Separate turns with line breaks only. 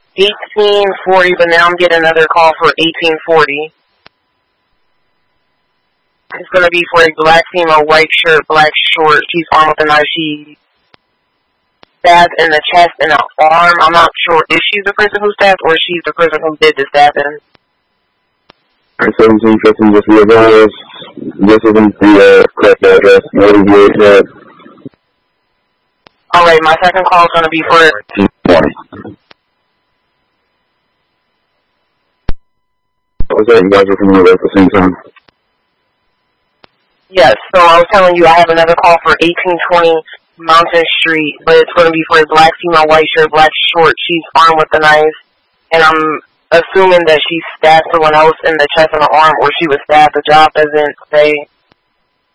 1840, but now I'm getting another call for 1840. It's going to be for a black female, white shirt, black short. She's armed with a knife. She stabbed in the chest and the arm. I'm not sure if she's the person who stabbed or she's the person who did the stabbing.
Alright, 1715, just realize this isn't the correct address. What is your address?
Alright, my second call is going to be for
1820. What was that? You guys were coming over at the same time?
Yes, so I was telling you I have another call for 1820 Mountain Street, but it's going to be for a black female, white shirt, black short. She's armed with a knife, and I'm assuming that she stabbed someone else in the chest and the arm, or she was stabbed. The job doesn't say